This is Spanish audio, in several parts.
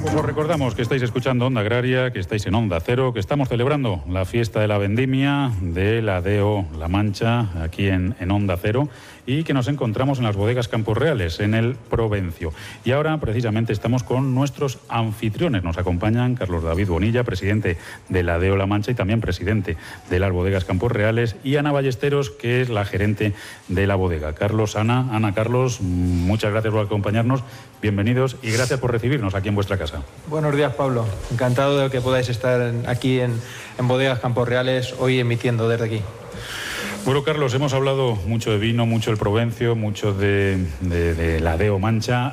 Pues os recordamos que estáis escuchando Onda Agraria, que estáis en Onda Cero, que estamos celebrando la fiesta de la vendimia de la DO La Mancha aquí en Onda Cero y que nos encontramos en las bodegas Campos Reales, en el Provencio. Y ahora precisamente estamos con nuestros anfitriones. Nos acompañan Carlos David Bonilla, presidente de la DO La Mancha y también presidente de las bodegas Campos Reales, y Ana Ballesteros, que es la gerente de la bodega. Carlos, Ana, Carlos, muchas gracias por acompañarnos, bienvenidos y gracias por recibirnos aquí en vuestra casa. Buenos días, Pablo. Encantado de que podáis estar aquí en bodegas Campos Reales, hoy emitiendo desde aquí. Bueno, Carlos, hemos hablado mucho de vino, mucho del Provencio, mucho de la DO Mancha.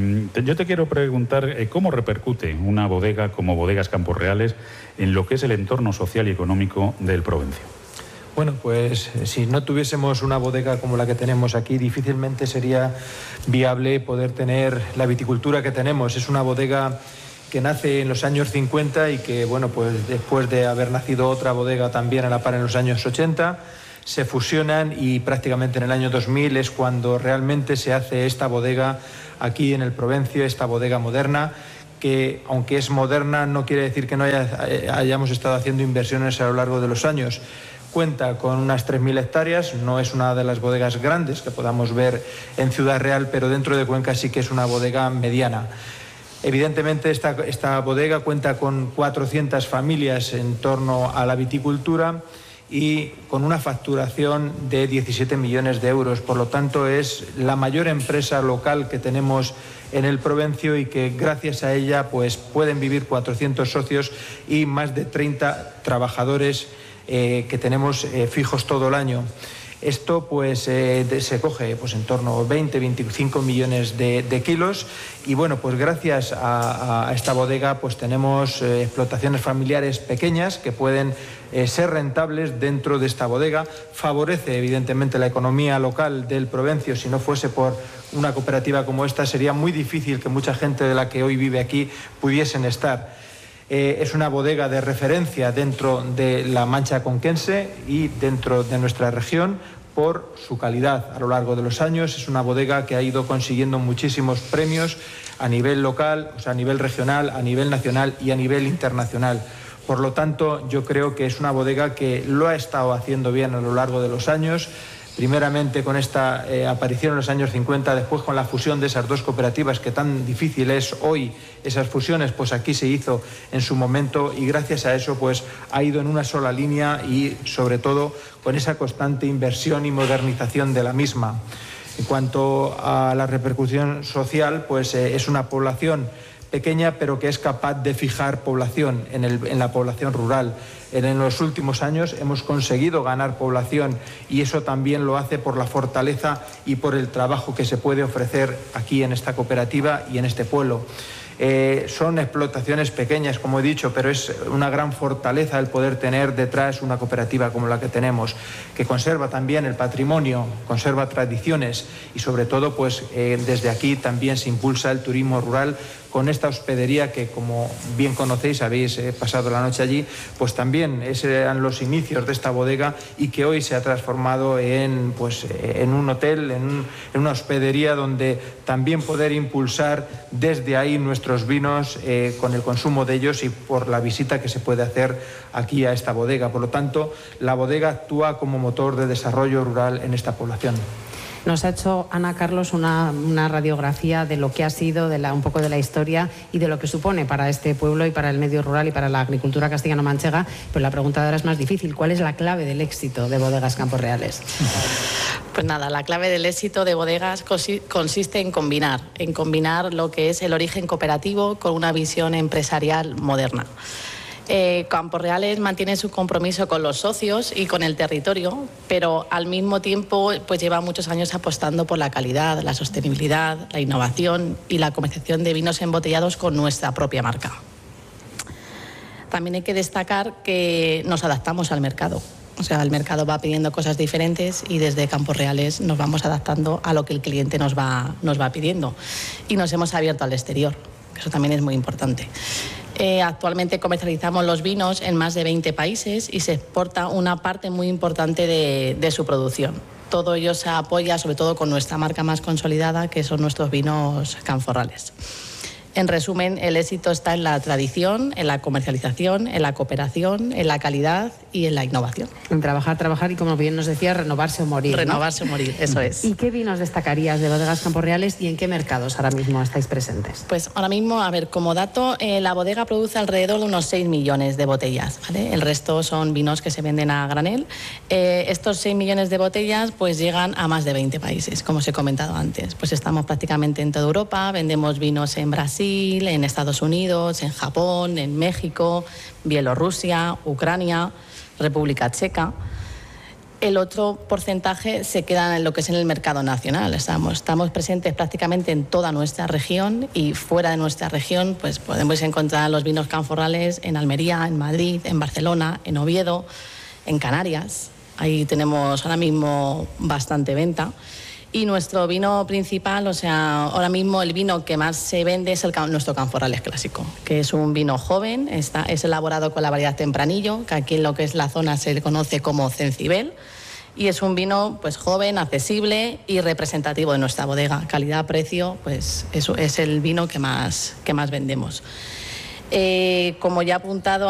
Yo te quiero preguntar cómo repercute una bodega como Bodegas Campos Reales en lo que es el entorno social y económico del Provencio. Bueno, pues si no tuviésemos una bodega como la que tenemos aquí, difícilmente sería viable poder tener la viticultura que tenemos. Es una bodega que nace en los años 50 y que, bueno, pues después de haber nacido otra bodega también a la par en los años 80, se fusionan y prácticamente en el año 2000 es cuando realmente se hace esta bodega aquí en el Provencio, esta bodega moderna, que aunque es moderna no quiere decir que no hayamos estado haciendo inversiones a lo largo de los años. Cuenta con unas 3.000 hectáreas, no es una de las bodegas grandes que podamos ver en Ciudad Real, pero dentro de Cuenca sí que es una bodega mediana. Evidentemente esta bodega cuenta con 400 familias en torno a la viticultura y con una facturación de 17 millones de euros. Por lo tanto, es la mayor empresa local que tenemos en el Provencio y que gracias a ella pues, pueden vivir 400 socios y más de 30 trabajadores que tenemos fijos todo el año. Esto pues se coge pues en torno a 20-25 millones de kilos y bueno, pues gracias a esta bodega pues tenemos explotaciones familiares pequeñas que pueden ser rentables dentro de esta bodega. Favorece evidentemente la economía local del Provencio. Si no fuese por una cooperativa como esta sería muy difícil que mucha gente de la que hoy vive aquí pudiesen estar. Es una bodega de referencia dentro de la Mancha Conquense y dentro de nuestra región por su calidad a lo largo de los años. Es una bodega que ha ido consiguiendo muchísimos premios a nivel local, o sea, a nivel regional, a nivel nacional y a nivel internacional. Por lo tanto, yo creo que es una bodega que lo ha estado haciendo bien a lo largo de los años. Primeramente con esta aparición en los años 50, después con la fusión de esas dos cooperativas, que tan difícil es hoy esas fusiones, pues aquí se hizo en su momento y gracias a eso pues ha ido en una sola línea y sobre todo con esa constante inversión y modernización de la misma. En cuanto a la repercusión social, pues es una población pequeña pero que es capaz de fijar población en la población rural. En los últimos años hemos conseguido ganar población y eso también lo hace por la fortaleza y por el trabajo que se puede ofrecer aquí en esta cooperativa y en este pueblo. Son explotaciones pequeñas, como he dicho, pero es una gran fortaleza el poder tener detrás una cooperativa como la que tenemos, que conserva también el patrimonio, conserva tradiciones y sobre todo pues desde aquí también se impulsa el turismo rural con esta hospedería que, como bien conocéis, habéis pasado la noche allí, pues también eran los inicios de esta bodega y que hoy se ha transformado en un hotel, en una hospedería donde también poder impulsar desde ahí nuestros vinos con el consumo de ellos y por la visita que se puede hacer aquí a esta bodega. Por lo tanto, la bodega actúa como motor de desarrollo rural en esta población. Nos ha hecho Ana, Carlos, una radiografía de lo que ha sido, un poco de la historia y de lo que supone para este pueblo y para el medio rural y para la agricultura castellano-manchega, pero la pregunta ahora es más difícil. ¿Cuál es la clave del éxito de Bodegas Campos Reales? Pues nada, la clave del éxito de Bodegas consiste en combinar lo que es el origen cooperativo con una visión empresarial moderna. Campos Reales mantiene su compromiso con los socios y con el territorio, pero al mismo tiempo pues lleva muchos años apostando por la calidad, la sostenibilidad, la innovación y la comercialización de vinos embotellados con nuestra propia marca. También hay que destacar que nos adaptamos al mercado. O sea, el mercado va pidiendo cosas diferentes y desde Campos Reales nos vamos adaptando a lo que el cliente nos va pidiendo. Y nos hemos abierto al exterior, eso también es muy importante. Actualmente comercializamos los vinos en más de 20 países y se exporta una parte muy importante de su producción. Todo ello se apoya sobre todo con nuestra marca más consolidada, que son nuestros vinos Campos Reales. En resumen, el éxito está en la tradición, en la comercialización, en la cooperación, en la calidad y en la innovación. En trabajar y, como bien nos decía, renovarse o morir. Renovarse o morir, eso es. ¿Y qué vinos destacarías de Bodegas Campos Reales y en qué mercados ahora mismo estáis presentes? Pues ahora mismo, a ver, como dato, la bodega produce alrededor de unos 6 millones de botellas, ¿vale? El resto son vinos que se venden a granel. Estos 6 millones de botellas pues llegan a más de 20 países, como os he comentado antes. Pues estamos prácticamente en toda Europa, vendemos vinos en Brasil, en Estados Unidos, en Japón, en México, Bielorrusia, Ucrania, República Checa. El otro porcentaje se queda en lo que es en el mercado nacional. Estamos presentes prácticamente en toda nuestra región, y fuera de nuestra región pues podemos encontrar los vinos Canforrales en Almería, en Madrid, en Barcelona, en Oviedo, en Canarias. Ahí tenemos ahora mismo bastante venta. Y nuestro vino principal, o sea, ahora mismo el vino que más se vende es nuestro Canforrales clásico, que es un vino joven, es elaborado con la variedad Tempranillo, que aquí en lo que es la zona se le conoce como Cencibel, y es un vino pues joven, accesible y representativo de nuestra bodega. Calidad-precio, pues eso es el vino que más vendemos. Como ya he apuntado